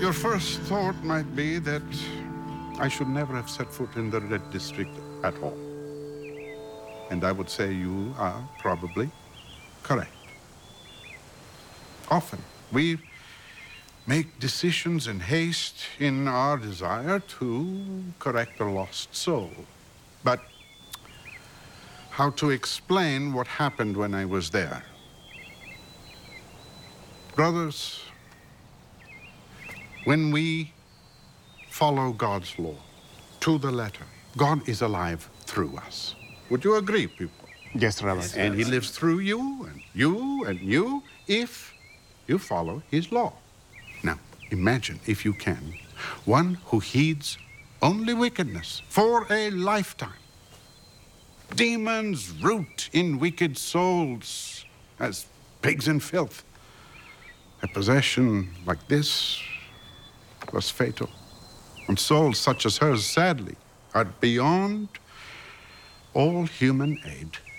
Your first thought might be that I should never have set foot in the Red District at all. And I would say you are probably correct. Often, we make decisions in haste in our desire to correct a lost soul. But how to explain what happened when I was there? Brothers, when we follow God's law to the letter, God is alive through us. Would you agree, people? Yes, Rabbi. And he lives through you and you and you if you follow his law. Now, imagine, if you can, one who heeds only wickedness for a lifetime. Demons root in wicked souls as pigs in filth. A possession like this was fatal. And souls such as hers, sadly, are beyond all human aid.